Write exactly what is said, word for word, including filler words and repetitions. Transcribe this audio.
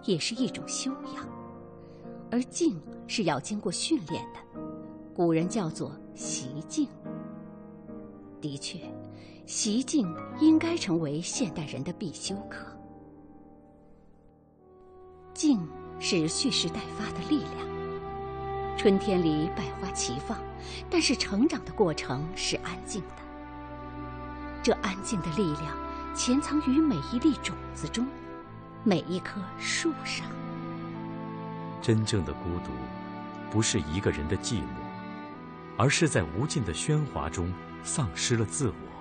也是一种修养，而静是要经过训练的，古人叫做习静。的确，习静应该成为现代人的必修课。静是蓄势待发的力量。春天里百花齐放，但是成长的过程是安静的。这安静的力量潜藏于每一粒种子中，每一棵树上。 真正的孤独，不是一个人的寂寞，而是在无尽的喧哗中丧失了自我。